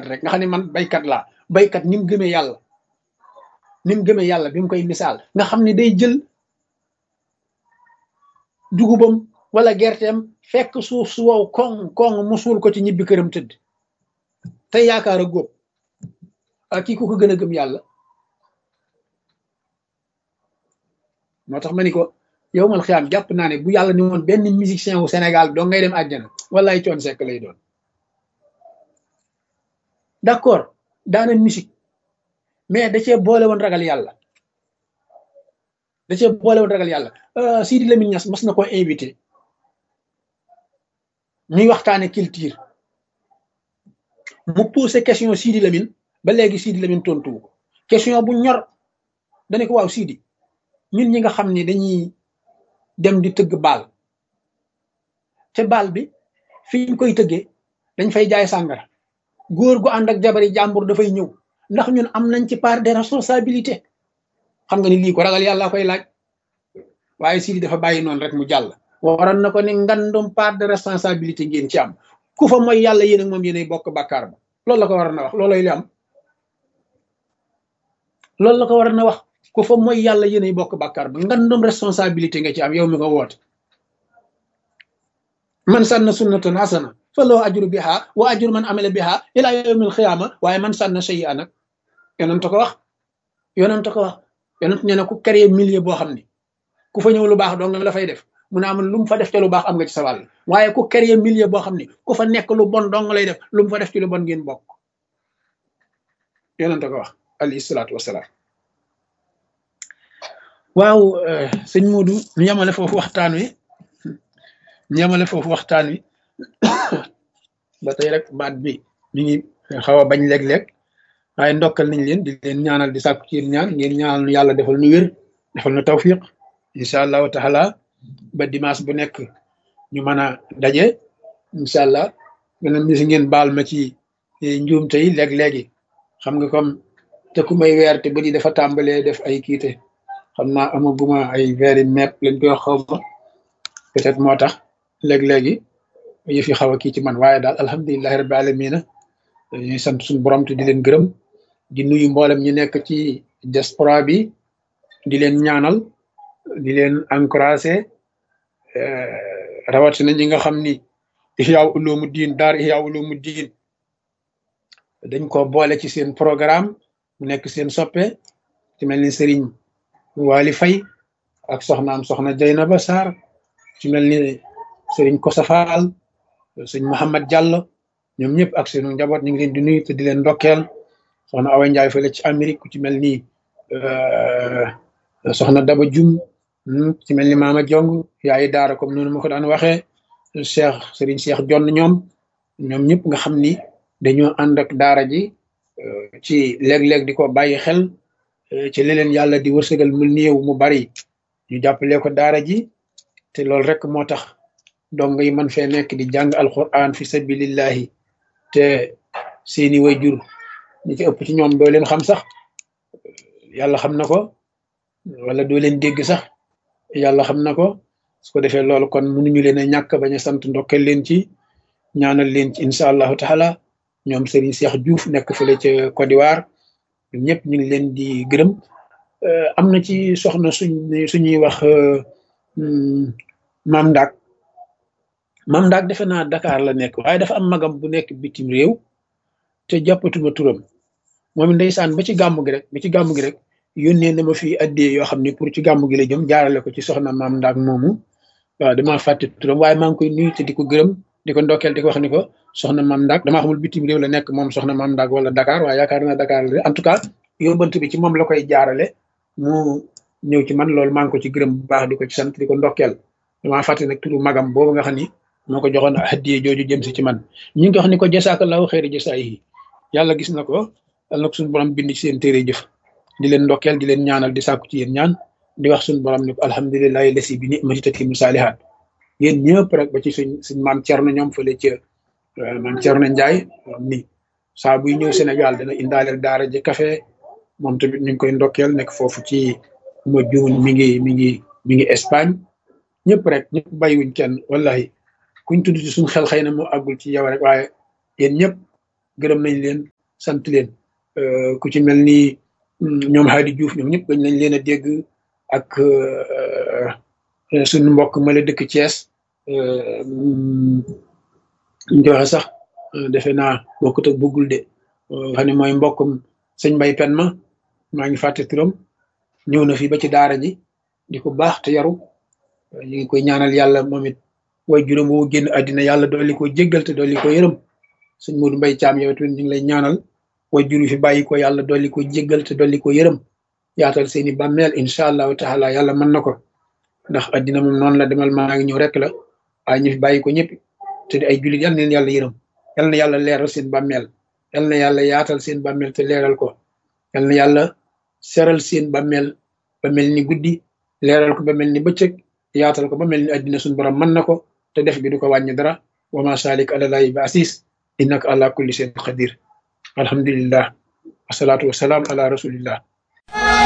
baykat rek nga xam ne man baykat laa baykat ni mu gëmee yàlla bi mu koy misaal nga xam ne day jël dugubam wala gerteem fekk suuf su wow koŋ mu suul ko ci ñibbi këram tëdd te yaakaar a góob ak kii ku ko gën a gëm yàlla. moo tax ma ni ko yow mal xiyaam jàpp naa ne bu yàlla ni woon benn musicien wu Sénégal doo ngay dem àjjana wallaay Thione Seck lay doon. d'accord daana musique mais da cee boole woon ragal yàlla Sidi Lamine Niass mas na ko invité ñuy waxtaane culture mu posé question Sidi Lamine ba léegi Sidi Lamine tontu ko question bu ñor dane ko waaw Sidi ñun ñi nga xam ne dañuy dem di tëgg baal te baal bi fi ñu koy tëggee dañ fay jaay sàngara góor gu ànd ak jabari jàmbur dafay ñëw ndax ñun am nañ ci part de responsabilité xam nga ni lii ko ragal yàlla koy laaj waaye Sidi dafa bàyyi noonu rek mu jàll waroon na ko ne ngandum part de responsabilité ngeen ci am ku fa mooy yàlla yéen ak moom yéenay bokk bàkkaar ba loolu la ko waroon na wax loolay li am loolu la ko waroon na wax ku fa mooy yàlla yéenay bokk bàkkaar ba ngandum responsabilité nga ci am yow mi ko woote man sanna sunnatan hasana fa loo ajru biha wa ajru man amila biha ila yawmil xiyaama waaye man sanna sayyi'an nag yonent ko wax yonent nee na ku créer milieu boo xam ne ku fa ñëw lu baax dong la fay def mu ne am lu mu fa def te lu baax am nga ci sa wàll waaye ku créer milieu boo xam ne ku fa nekk lu bon dong lay def lu mu fa def ci lu bon ngeen bokk yonent ko wax alayhi salaatu wasalaam. waaw sëñ Modou ñu yemale foofu waxtaan wi ba tey rek baat bi mi ngi xaw a bañ léeg-léeg waaye ndokkal nañ leen di leen ñaanal di sàkku ci ñaan ngeen ñaanal nu yàlla defal nu wér defal nu tawfiq incha allahu taala ba dimanche bu nekk ñu mën a daje incha allah gënam ni si ngeen baal ma ci njuumte yi léeg-léegi xam nga comme te ku may weer te ba di dafa tàmbalee def ay kiite xam naa amaguma ay weeri mepp lañ koy xaw ma peut-être moo tax léeg-léegi yëf yi xaw a kii ci man waaye daal alhamdulilahi rabbi alamina ñuy sant suñu borom te di leen gërëm di nuyu mboolem ñu nekk ci diaspora bi di leen ñaanal di leen encouragé rawatina ñi nga xam ni Ihya Ulumuddin daar Ihya Ulumuddin dañ ko boole ci seen programme mu nekk seen soppe ci mel ni Serigne Wali Faye ak soxna Jaynaba Sarr ci mel ni Serigne Kosa Fall sëñ Mouhamad Diallo ñoom ñëpp ak seenu njaboot ñu ngi leen di nuyu te di leen ndokkeel soxna Awa Ndiaye fële ci Amérique ku ci mel ni soxna Daba Jum ci mel ni Mama Jong yaayi daara comme noonu ma ko daan waxee Serigne Cheikh Jonn ñoom ñëpp nga xam ni dañoo ànd ak daara ji ci léeg-léeg di ko bàyyi xel ci leneen yàlla di wërsëgal mu néew mu bari ñu jàppale ko daara ji te loolu rek moo tax dong yi man fee nekk di jàng alquran fi sabilillahi te seeni wayjur ñi ci ëpp ci ñoom doo leen xam sax yàlla xam na ko wala doo leen dégg sax yàlla xam na ko su ko defee loolu kon mënuñu leen a ñàkk bañ a sant ndokkeel leen ci ñaanal leen ci incha allahu taala ñoom Serigne Cheikh Diouf nekk fële ca Côte d'Ivoire ñëpp ñu ngi leen di gërëm am na ci soxna suñuy wax Maam Ndaak defe naa Dakar la nekk waaye dafa am magam bu nekk bitim réew te jàppatuma turam moom ndeysaan ba ci gàmmu gi rek yónnee na ma fii addee yoo xam ne pour ci gàmmu gi la jëm jaarale ko ci soxna Maam Ndaak moomu waaw damaa fàtte turam waaye maa ngi koy nuyu te di ko gërëm di ko ndokkeel di ko wax ni ko soxna Maam Ndaak damaa xamul bitim réew la nekk moom soxna Maam Ndaak wala Dakar waaye yaakaar naa Dakar la en tout cas yóbbant bi ci moom la koy jaarale mu ñëw ci man loolu maa ngi ko ci gërëm bu baax di ko ci sant di ko ndokkeel damaa fàtte nag turu magam boobu nga xam ni moo ko joxoon hadiye jooju jëm si ci man ñu ngi wax ni ko jasaakallahu xayra jasaayihi yàlla gis na ko yàlla na ko suñu borom bind ci seen téere jëf di leen ndokkeel di leen ñaanal di sàkku ci yéen ñaan di wax suñu borom ni ko alhamdulillahi lasi bi ni'mati tatimmu saalihaat yéen ñëpp rek ba ci suñ maam Thierno ñoom fële ca maam Thierno Ndiaye ni saa buy ñëw Sénégal dana indaaleel daara ji café moom tamit ñu ngi koy ndokkeel nekk foofu ci ma juun mi ngi Espagne ñëpp rek ñëpp bàyyiwuñ kenn wallahi kuñ tudd ci suñ xel xëy na moo àggul ci yow rek waaye yéen ñëpp gërëm nañ leen sant leen ku ci mel ni ñoom Hadi Diouf ñoom ñëpp dañ nañ leen a dégg ak suñu mbokk ma la dëkk Thiès ñu waxe sax defe naa bokkut ak bëggul de xam ne mooy mbokkum sëñ Mbay Pen ma maa ngi fàtte turam ñëw na fi ba ci daara ji di ko baax te yaru ñu ngi koy ñaanal yàlla moom it way juróom woo génn àddina yàlla dolli ko jéggal te dolli ko yërëm sëñ Modou Mbay Caam yow tamit ñu ngi lay ñaanal way juru fi bàyyi ko yàlla dolli ko jéggal te dolli ko yërëm yaatal seeni bàmmeel incha allahu taala yàlla mën na ko ndax àddina moom noonu la demal maa ngi ñëw rek la waaye ñu fi bàyyi ko ñëpp te di ay jullit yal na leen yàlla yërëm yal na yàlla leeral seen bàmmeel yal na yàlla yaatal seen bàmmeel te leeral ko yal na yàlla seral seen bàmmeel ba mel ni guddi leeral ko ba mel ni bëccëg yaatal ko ba mel ni àddina suñu borom mën na ko te def bi du ko wàññi dara wa ma salik alalaahi bi asis innaka ala kulli shay'in qadir alhamdulillah wasalaatu wasalaam ala rasulillah